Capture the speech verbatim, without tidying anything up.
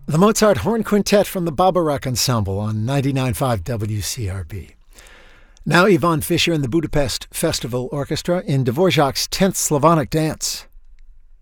The Mozart Horn Quintet from the Barbara Ensemble on ninety-nine point five W C R B. Now Yvonne Fisher and the Budapest Festival Orchestra in Dvorak's tenth Slavonic Dance.